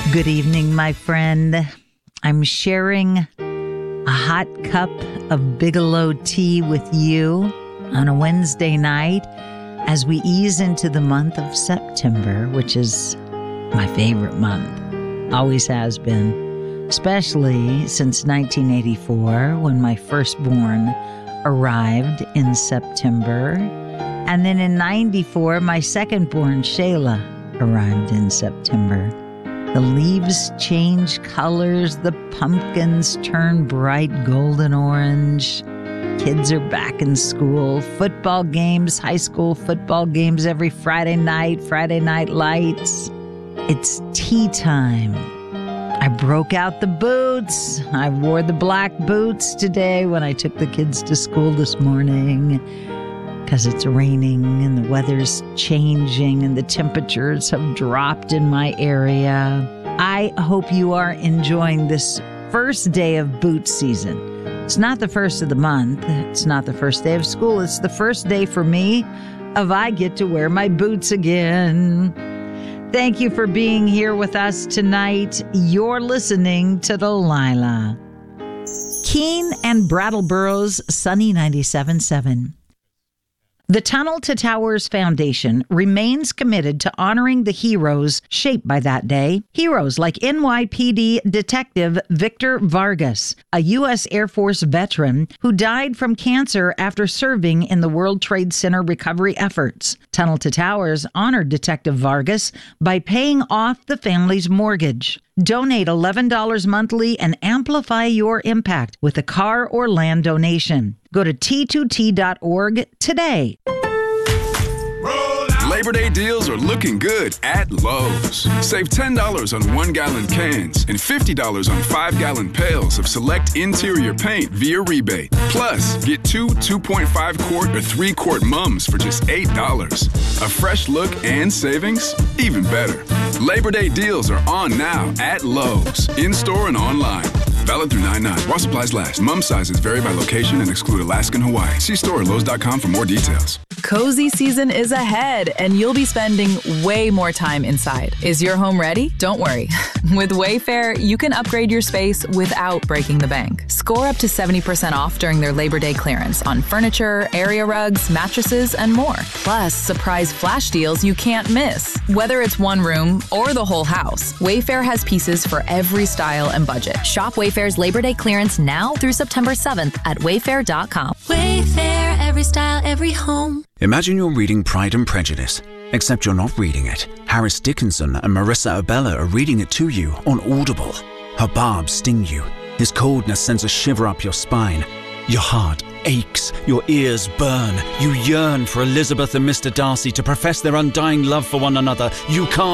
Good evening, my friend. I'm sharing a hot cup of Bigelow tea with you on a Wednesday night as we ease into the month of September, which is my favorite month. Always has been, especially since 1984 when my firstborn arrived in September. And then in 94, my secondborn, Shayla, arrived in September. The leaves change colors, the pumpkins turn bright golden orange. Kids are back in school, football games, high school football games every Friday night lights. It's tea time. I broke out the boots. I wore the black boots today when I took the kids to school this morning because it's raining and the weather's changing and the temperatures have dropped in my area. I hope you are enjoying this first day of boot season. It's not the first of the month. It's not the first day of school. It's the first day for me of I get to wear my boots again. Thank you for being here with us tonight. You're listening to Delilah. Keene and Brattleboro's Sunny 97.7. The Tunnel to Towers Foundation remains committed to honoring the heroes shaped by that day. Heroes like NYPD Detective Victor Vargas, a U.S. Air Force veteran who died from cancer after serving in the World Trade Center recovery efforts. Tunnel to Towers honored Detective Vargas by paying off the family's mortgage. Donate $11 monthly and amplify your impact with a car or land donation. Go to t2t.org today. Labor Day deals are looking good at Lowe's. Save $10 on 1-gallon cans and $50 on 5-gallon pails of select interior paint via rebate. Plus, get two 2.5-quart or 3-quart mums for just $8. A fresh look and savings? Even better. Labor Day deals are on now at Lowe's, in-store and online. Valid through 9/9. While supplies last. Mum sizes vary by location and exclude Alaska and Hawaii. See store at Lowe's.com for more details. Cozy season is ahead, and you'll be spending way more time inside. Is your home ready? Don't worry. With Wayfair, you can upgrade your space without breaking the bank. Score up to 70% off during their Labor Day clearance on furniture, area rugs, mattresses, and more. Plus, surprise flash deals you can't miss. Whether it's one room or the whole house, Wayfair has pieces for every style and budget. Shop Wayfair's Labor Day clearance now through September 7th at wayfair.com. Wayfair, every style, every home. Imagine you're reading Pride and Prejudice, except you're not reading it. Harris Dickinson and Marissa Abella are reading it to you on Audible. Her barbs sting you. His coldness sends a shiver up your spine. Your heart aches, your ears burn. You yearn for Elizabeth and Mr. Darcy to profess their undying love for one another. You can't